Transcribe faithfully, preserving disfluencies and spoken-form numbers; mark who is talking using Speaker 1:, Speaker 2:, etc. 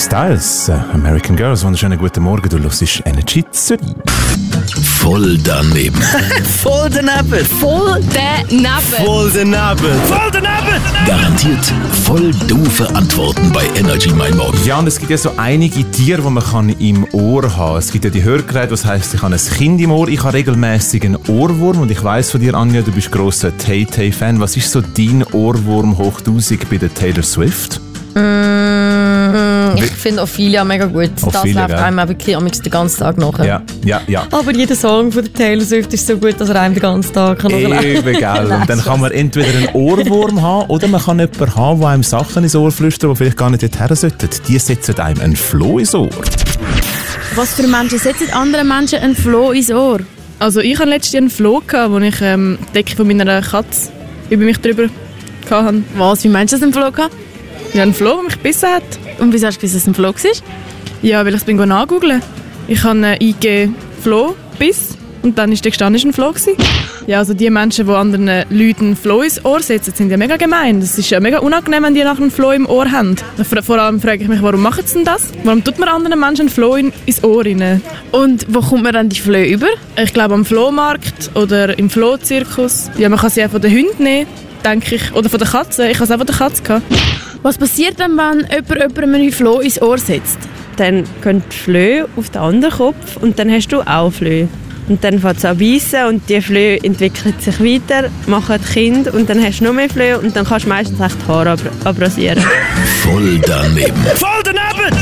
Speaker 1: Styles, American Girls. Wunderschönen guten Morgen, du hörst Energy Zürich.
Speaker 2: Voll daneben.
Speaker 3: Voll daneben.
Speaker 4: Voll daneben.
Speaker 3: Voll daneben. Voll daneben.
Speaker 2: Garantiert voll doofe Antworten bei Energy Mein Morgen.
Speaker 1: Ja, und es gibt ja so einige Tiere, die man kann im Ohr haben. Es gibt ja die Hörgeräte, das heisst, ich habe ein Kind im Ohr, ich habe regelmäßig einen Ohrwurm und ich weiss von dir, Anja, du bist grosser Tay-Tay-Fan. Was ist so dein Ohrwurm hoch tausend bei der Taylor Swift?
Speaker 4: Mm, ich finde Ophelia mega gut.
Speaker 1: Ophelia,
Speaker 4: das läuft einem wirklich am den ganzen Tag nachher.
Speaker 1: Ja, ja, ja.
Speaker 4: Aber jeder Song von der Taylor Swift ist so gut, dass er einem den ganzen Tag nachher
Speaker 1: Eben, gell. Und dann kann man entweder einen Ohrwurm haben oder man kann jemanden haben, der einem Sachen ins Ohr flüstert, die vielleicht gar nicht dorthin sollten. Die setzen einem einen Floh ins Ohr.
Speaker 5: Was für Menschen setzen anderen Menschen einen Floh ins Ohr?
Speaker 6: Also ich hatte letztens einen Floh, wo ich ähm, die Decke von meiner Katze über mich drüber hatte.
Speaker 5: Was, wie meinst du das, einen Floh gehabt?
Speaker 6: Ja, ein Floh, der mich gebissen hat.
Speaker 5: Und wieso hast du gewusst, dass es ein Floh war?
Speaker 6: Ja, weil ich es bin nachgoogeln. Ich habe äh, eingegeben Floh, Biss und dann ist der gestanden, ist ein Floh gewesen. Ja, also die Menschen, die anderen Leuten einen Floh ins Ohr setzen, sind ja mega gemein. Das ist ja mega unangenehm, wenn die nachher einen Floh im Ohr haben. Vor allem frage ich mich, warum machen sie denn das? Warum tut man anderen Menschen einen Floh in, ins Ohr rein?
Speaker 5: Und wo kommt man dann die Flöhe über?
Speaker 6: Ich glaube am Flohmarkt oder im Flohzirkus. Ja, man kann sie auch von den Hunden nehmen, denke ich. Oder von der Katze. Ich habe es auch von der Katze gehabt.
Speaker 5: Was passiert dann, wenn jemand jemandem einen Floh ins Ohr setzt?
Speaker 7: Dann gehen die Flöhe auf den anderen Kopf und dann hast du auch Flöhe. Und dann fängt es an zu beißen und die Flöhe entwickeln sich weiter, machen Kind und dann hast du noch mehr Flöhe und dann kannst du meistens echt die Haare ab- abrasieren.
Speaker 2: Voll daneben.
Speaker 3: Voll daneben.